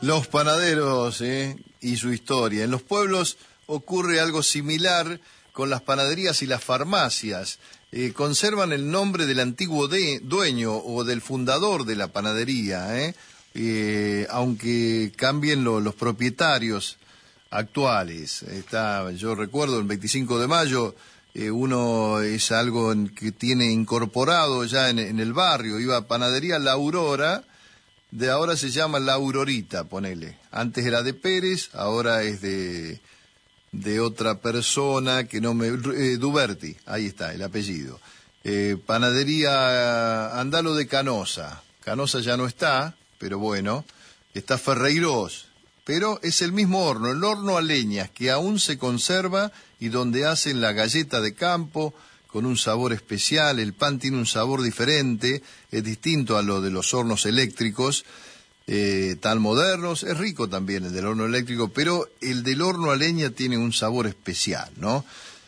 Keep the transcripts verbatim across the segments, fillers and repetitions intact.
Los panaderos ¿eh? y su historia. En los pueblos ocurre algo similar con las panaderías y las farmacias. Eh, conservan el nombre del antiguo de, dueño o del fundador de la panadería, ¿eh? Eh, aunque cambien lo, los propietarios actuales. Está, yo recuerdo el veinticinco de mayo, eh, uno es algo en que tiene incorporado ya en, en el barrio. Iba a Panadería La Aurora, de ahora se llama La Aurorita, ponele. Antes era de Pérez, ahora es de, de otra persona que no me... Eh, Duberti, ahí está, el apellido. Eh, Panadería Andalo de Canosa. Canosa ya no está, pero bueno, está Ferreiros. Pero es el mismo horno, el horno a leñas, que aún se conserva y donde hacen la galleta de campo con un sabor especial. El pan tiene un sabor diferente, es distinto a lo de los hornos eléctricos, eh, tan modernos. Es rico también el del horno eléctrico, pero el del horno a leña tiene un sabor especial, ¿no?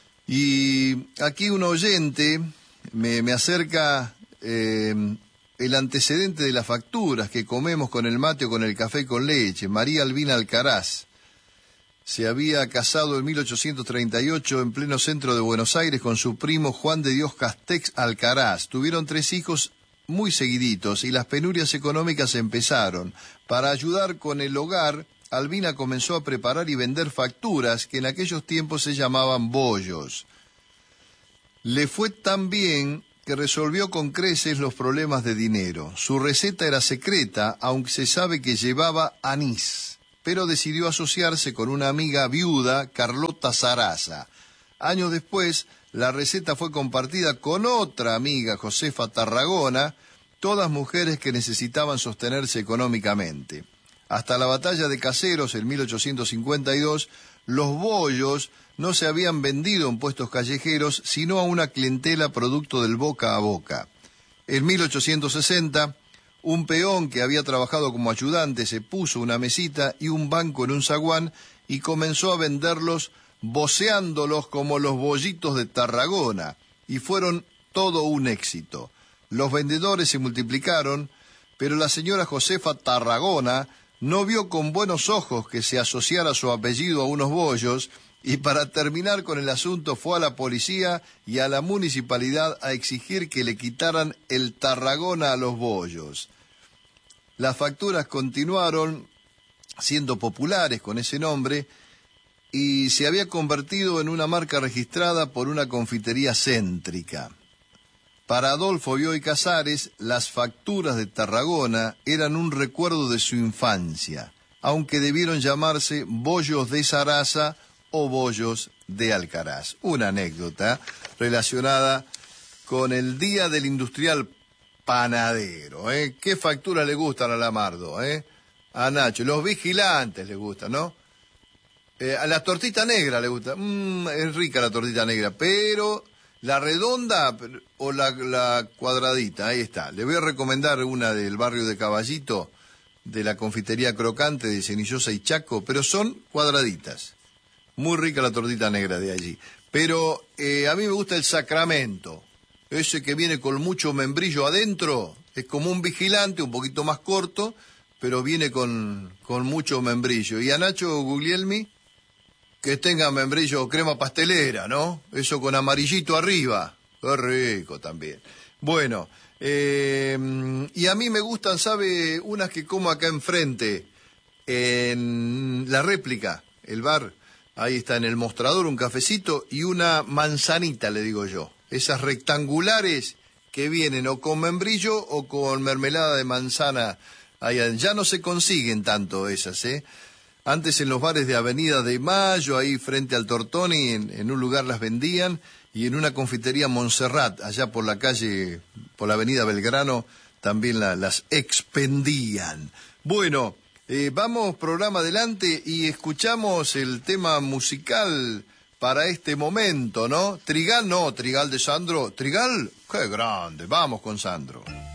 Y aquí un oyente me, me acerca... Eh, el antecedente de las facturas que comemos con el mate o con el café con leche. María Albina Alcaraz se había casado en mil ochocientos treinta y ocho en pleno centro de Buenos Aires con su primo Juan de Dios Castex Alcaraz. Tuvieron tres hijos muy seguiditos y las penurias económicas empezaron. Para ayudar con el hogar, Albina comenzó a preparar y vender facturas que en aquellos tiempos se llamaban bollos. Le fue tan bien que resolvió con creces los problemas de dinero. Su receta era secreta, aunque se sabe que llevaba anís, pero decidió asociarse con una amiga viuda, Carlota Sarasa. Años después, la receta fue compartida con otra amiga, Josefa Tarragona, todas mujeres que necesitaban sostenerse económicamente. Hasta la batalla de Caseros en mil ochocientos cincuenta y dos, los bollos no se habían vendido en puestos callejeros, sino a una clientela producto del boca a boca. En mil ochocientos sesenta, un peón que había trabajado como ayudante se puso una mesita y un banco en un zaguán y comenzó a venderlos, voceándolos como los bollitos de Tarragona, y fueron todo un éxito. Los vendedores se multiplicaron, pero la señora Josefa Tarragona no vio con buenos ojos que se asociara su apellido a unos bollos, y para terminar con el asunto fue a la policía y a la municipalidad a exigir que le quitaran el Tarragona a los bollos. Las facturas continuaron siendo populares con ese nombre y se había convertido en una marca registrada por una confitería céntrica. Para Adolfo Bioy Casares, las facturas de Tarragona eran un recuerdo de su infancia, aunque debieron llamarse bollos de Sarasa o bollos de Alcaraz. Una anécdota relacionada con el Día del Industrial Panadero. ¿eh? ¿Qué facturas le gustan a Lamardo? ¿eh? A Nacho. Los vigilantes le gustan, ¿no? Eh, a la tortita negra le gusta. Mm, es rica la tortita negra, pero la redonda o la, la cuadradita, ahí está. Le voy a recomendar una del barrio de Caballito, de la confitería Crocante de Cenillosa y Chaco, pero son cuadraditas. Muy rica la tortita negra de allí. Pero eh, a mí me gusta el Sacramento. Ese que viene con mucho membrillo adentro. Es como un vigilante, un poquito más corto, pero viene con, con mucho membrillo. Y a Nacho Guglielmi, que tenga membrillo crema pastelera, ¿no? Eso con amarillito arriba. Qué rico también. Bueno, eh, y a mí me gustan, ¿sabe? Unas que como acá enfrente, en La Réplica, el bar. Ahí está en el mostrador un cafecito y una manzanita, le digo yo. Esas rectangulares que vienen o con membrillo o con mermelada de manzana. Ahí, ya no se consiguen tanto esas, ¿eh? Antes en los bares de Avenida de Mayo, ahí frente al Tortoni, en, en un lugar las vendían, y en una confitería Montserrat, allá por la calle, por la Avenida Belgrano, también la, las expendían. Bueno... Eh, vamos, programa adelante, y escuchamos el tema musical para este momento, ¿no? Trigal, no, Trigal de Sandro. Trigal, qué grande, vamos con Sandro.